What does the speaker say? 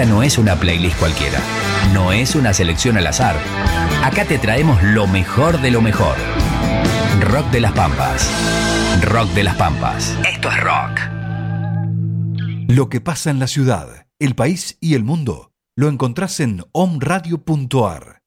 Esta no es una playlist cualquiera, no es una selección al azar. Acá te traemos lo mejor de lo mejor. Rock de las Pampas. Rock de las Pampas. Esto es rock. Lo que pasa en la ciudad, el país y el mundo lo encontrás en omradio.ar.